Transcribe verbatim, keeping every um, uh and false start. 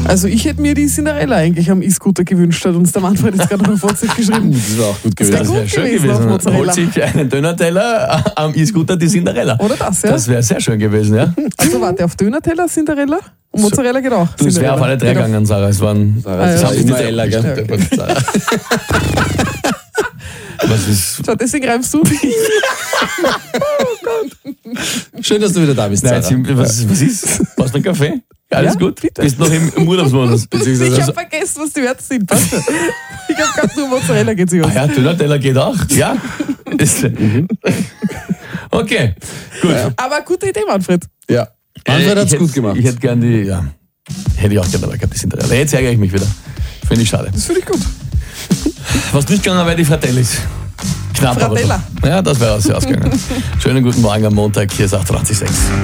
Also ich hätte mir die Cinderella eigentlich am E-Scooter gewünscht, hat uns der Manfred jetzt gerade noch auf WhatsApp geschrieben. Das wäre auch gut Das gewesen. wäre Das gut wäre schön gewesen, auf gewesen. Mozzarella. Holt sich einen Döner-Teller am E-Scooter die Cinderella. Oder das, ja? Das wäre sehr schön gewesen, ja. Also warte, auf Döner-Teller Cinderella und Mozzarella geht auch. Du, es wäre auf alle drei Genau. gegangen, Sarah. Es waren... Sarah, das Ah, war ja. immer Ella, gell? Ja, Was ist... Schau, deswegen reimst du nicht. Schön, dass du wieder da bist, Nein, Sarah. jetzt, was, was ist? Brauchst du einen Kaffee? Alles Ja, gut? bitte. Bist noch im, im Urlaubsmodus? Beziehungsweise Ich also, habe vergessen, was die Werte sind. Passt schon. Ich habe gerade nur Mozzarella geht sich aus. ah ja, Döner-Teller geht auch. Ja? Ist, okay, gut. Aber gute Idee, Manfred. Ja. Manfred Äh, hat's ich gut hätte- gemacht. Ich hätte gern die, ja, hätte ich auch gerne dabei gehabt, die Cinderella. Jetzt ärgere ich mich wieder. Finde ich schade. Das finde ich gut. Was nicht gegangen wäre, die Fratellis. Knapp, Fratella. aber doch. Ja, das wäre sehr ausgegangen. Schönen guten Morgen am Montag, hier ist achtundzwanzig Komma sechs.